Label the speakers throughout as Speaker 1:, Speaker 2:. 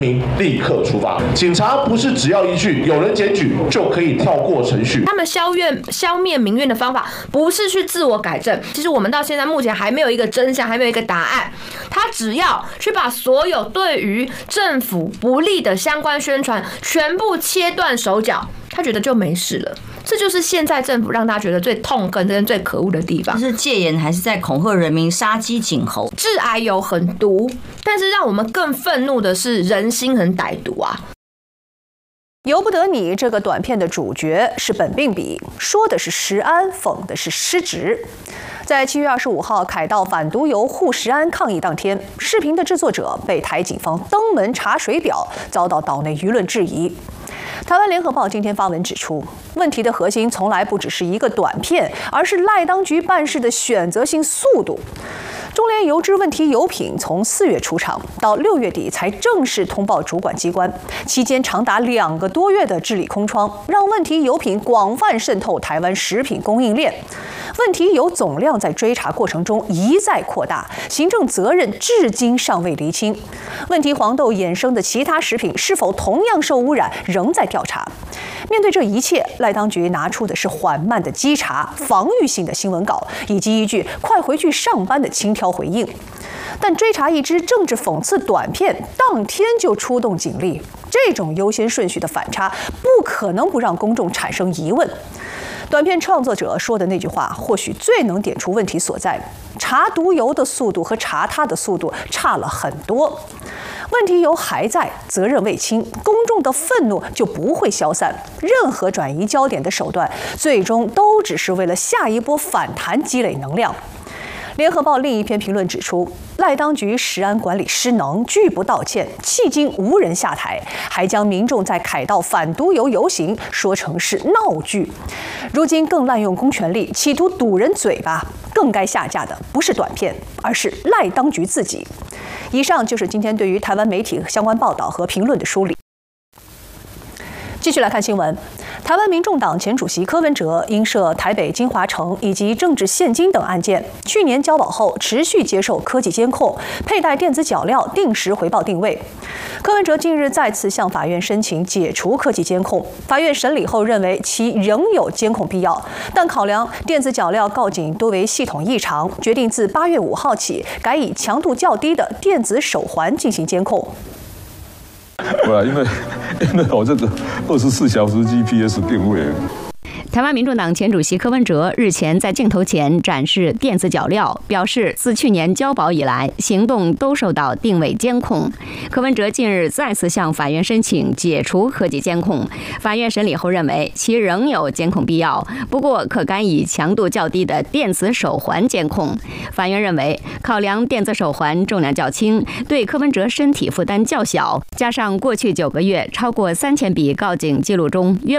Speaker 1: 立刻出发，警察不是只要一句有人检举就可以跳过程序。
Speaker 2: 他们消灭民怨的方法不是去自我改正，其实我们到现在目前还没有一个真相，还没有一个答案。他只要去把所有对于政府不利的相关宣传全部切断手脚，他觉得就没事了。这就是现在政府让他觉得最痛恨跟最可恶的地方。
Speaker 3: 是戒严还是在恐吓人民，杀鸡儆猴？
Speaker 2: 致癌油很毒，但是让我们更愤怒的是人心很歹毒啊！
Speaker 4: 由不得你这个短片的主角是本并笔，说的是食安，讽的是失职。在7月25号凯道反毒油护食安抗议当天，视频的制作者被台警方登门查水表，遭到岛内舆论质疑。台湾联合报今天发文指出，问题的核心从来不只是一个短片，而是赖当局办事的选择性速度。中联油脂问题油品从4月出厂到6月底才正式通报主管机关，期间长达2个多月的治理空窗，让问题油品广泛渗透台湾食品供应链。问题油总量在追查过程中一再扩大，行政责任至今尚未厘清。问题黄豆衍生的其他食品是否同样受污染，仍在调查。面对这一切，赖当局拿出的是缓慢的稽查、防御性的新闻稿，以及一句“快回去上班”的轻佻回应。但追查一支政治讽刺短片，当天就出动警力，这种优先顺序的反差，不可能不让公众产生疑问。短片创作者说的那句话，或许最能点出问题所在：查毒油的速度和查他的速度差了很多。问题油还在，责任未清，公众的愤怒就不会消散。任何转移焦点的手段，最终都只是为了下一波反弹积累能量。联合报另一篇评论指出，赖当局食安管理失能，拒不道歉，迄今无人下台，还将民众在凯道反毒油游行说成是闹剧。如今更滥用公权力，企图堵人嘴巴，更该下架的不是短片，而是赖当局自己。以上就是今天对于台湾媒体相关报道和评论的梳理。继续来看新闻，台湾民众党前主席柯文哲因涉台北金华城以及政治现金等案件，去年交保后持续接受科技监控，佩戴电子脚镣，定时回报定位。柯文哲近日再次向法院申请解除科技监控，法院审理后认为其仍有监控必要，但考量电子脚镣告警多为系统异常，决定自8月5号起改以强度较低的电子手环进行监控。
Speaker 5: 对啊，因为我这个24小时 GPS 定位。
Speaker 6: 台湾民众党前主席柯文哲日前在镜头前展示电子脚镣，表示自去年交保以来，行动都受到定位监控。柯文哲近日再次向法院申请解除科技监控，法院审理后认为其仍有监控必要，不过可改以强度较低的电子手环监控。法院认为，考量电子手环重量较轻，对柯文哲身体负担较小，加上过去9个月超过3000笔告警记录中，约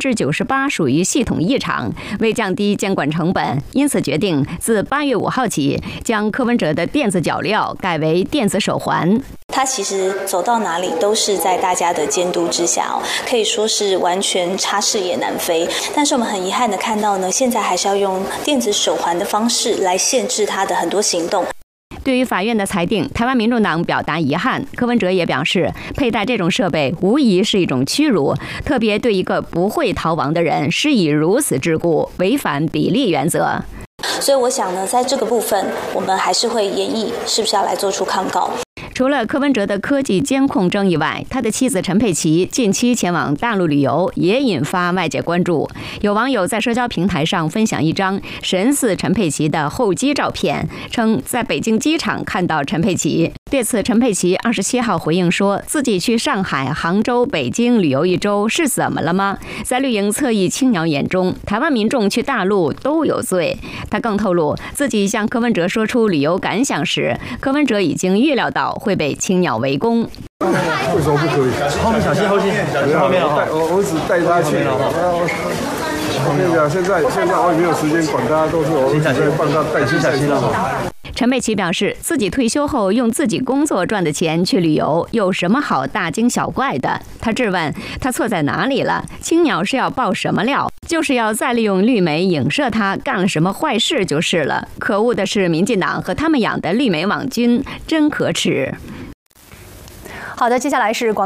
Speaker 6: 98%属于系统异常，为降低监管成本，因此决定自8月5号起，将柯文哲的电子脚镣改为电子手环。
Speaker 7: 他其实走到哪里都是在大家的监督之下可以说是完全插翅也难飞。但是我们很遗憾的看到呢，现在还是要用电子手环的方式来限制他的很多行动。
Speaker 6: 对于法院的裁定，台湾民众党表达遗憾。柯文哲也表示，佩戴这种设备无疑是一种屈辱，特别对一个不会逃亡的人施以如此桎梏，违反比例原则。
Speaker 7: 所以我想呢，在这个部分，我们还是会研议是不是要来做出抗告。
Speaker 6: 除了柯文哲的科技监控争议外，他的妻子陈佩琪近期前往大陆旅游，也引发外界关注。有网友在社交平台上分享一张神似陈佩琪的候机照片，称在北京机场看到陈佩琪。对此，陈佩琪27号回应说，自己去上海、杭州、北京旅游1周是怎么了吗？在绿营侧翼青鸟眼中，台湾民众去大陆都有罪。他更透露，自己向柯文哲说出旅游感想时，柯文哲已经预料到会被青鸟围攻。
Speaker 5: 为什么不可以？
Speaker 8: 后面小心，后面
Speaker 5: 我只带他去后面讲，现在我也没有时间管他，都是我在帮他带去小心了。
Speaker 6: 陈佩琪表示，自己退休后用自己工作赚的钱去旅游，有什么好大惊小怪的？他质问他错在哪里了？青鸟是要爆什么料？就是要再利用绿媒影射他干了什么坏事就是了。可恶的是，民进党和他们养的绿媒网军真可耻。
Speaker 4: 好的，接下来是广。